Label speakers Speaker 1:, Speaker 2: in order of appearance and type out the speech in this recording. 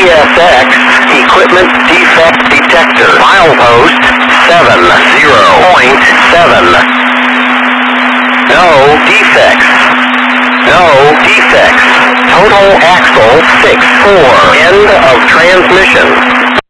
Speaker 1: CSX Equipment Defect Detector. Milepost 70.7. No defects. No defects. Total axle 6.4. End of transmission.